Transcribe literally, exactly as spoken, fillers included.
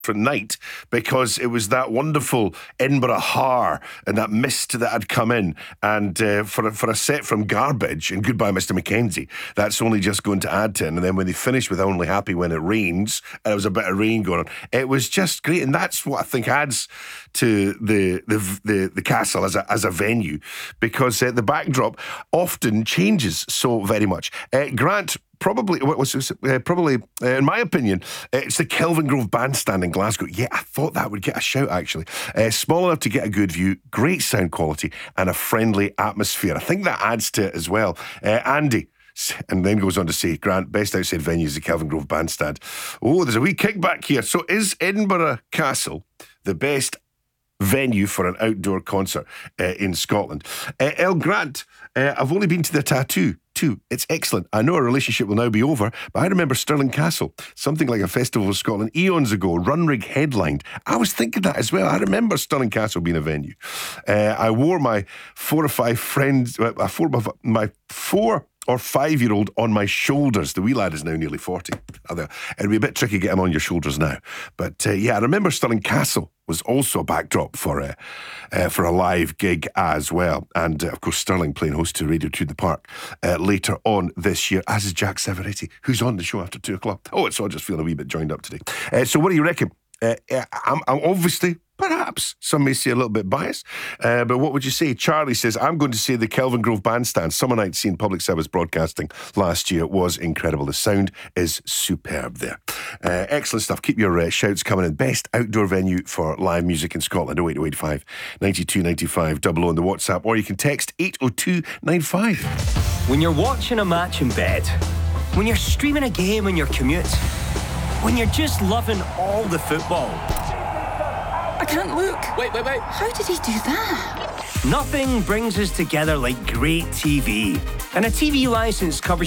night, because it was that wonderful Edinburgh har and that mist that had come in, and uh, for, a, for a set from Garbage and Goodbye Mister Mackenzie, that's only just going to add to it. And then when they finished with Only Happy When It Rains, and there was a bit of rain going on, it was just great. And that's what I think adds to the the the, the castle as a, as a venue, because uh, the backdrop often changes so very much. uh, Grant, Probably, what was this? Uh, probably, uh, in my opinion, uh, it's the Kelvingrove Bandstand in Glasgow. Yeah, I thought that would get a shout, actually. Uh, small enough to get a good view, great sound quality, and a friendly atmosphere. I think that adds to it as well. Uh, Andy, and then goes on to say, Grant, best outside venue is the Kelvingrove Bandstand. Oh, there's a wee kickback here. So is Edinburgh Castle the best venue for an outdoor concert uh, in Scotland? Uh, El Grant, uh, I've only been to the Tattoo. Too. It's excellent. I know our relationship will now be over, but I remember Stirling Castle, something like a Festival of Scotland eons ago, Runrig headlined. I was thinking that as well. I remember Stirling Castle being a venue. Uh, I wore my four or five friends, uh, four, my four or five-year-old on my shoulders. The wee lad is now nearly forty. It'd be a bit tricky to get him on your shoulders now. But uh, yeah, I remember Stirling Castle was also a backdrop for a, uh, for a live gig as well. And uh, of course, Stirling playing host to Radio two in the Park uh, later on this year, as is Jack Severetti, who's on the show after two o'clock. Oh, it's all just feeling a wee bit joined up today. Uh, so what do you reckon? Uh, I'm, I'm obviously, perhaps, some may say a little bit biased, uh, but what would you say? Charlie says, I'm going to say the Kelvingrove Bandstand. Summer night seen public service broadcasting last year was incredible. The sound is superb there. Uh, excellent stuff. Keep your uh, shouts coming in. Best outdoor venue for live music in Scotland. oh eight oh eight five, nine two nine five, double oh on the WhatsApp, or you can text eight oh two nine five. When you're watching a match in bed, when you're streaming a game on your commute, when you're just loving all the football. I can't look. Wait, wait, wait. How did he do that? Nothing brings us together like great T V. And a T V licence covers